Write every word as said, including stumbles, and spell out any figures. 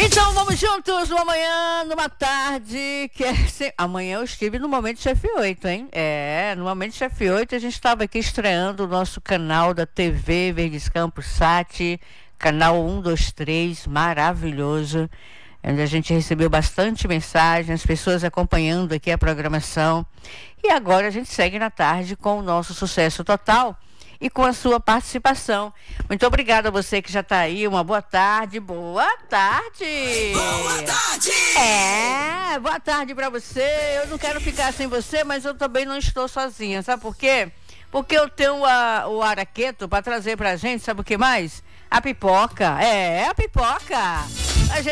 Então vamos juntos numa manhã, numa tarde, que é sem... Amanhã eu estive no Momento Chefe oito, hein? É, no Momento Chefe oito a gente estava aqui estreando o nosso canal da T V Verdes Campos Sat, canal um, dois, três, maravilhoso, onde a gente recebeu bastante mensagem, as pessoas acompanhando aqui a programação. E agora a gente segue na tarde com o nosso Sucesso Total e com a sua participação. Muito obrigada a você que já está aí. Uma boa tarde. Boa tarde. Boa tarde. É, boa tarde para você. Eu não quero ficar sem você, mas eu também não estou sozinha. Sabe por quê? Porque eu tenho a, o araqueto para trazer pra gente, sabe o que mais? A pipoca. É, a pipoca.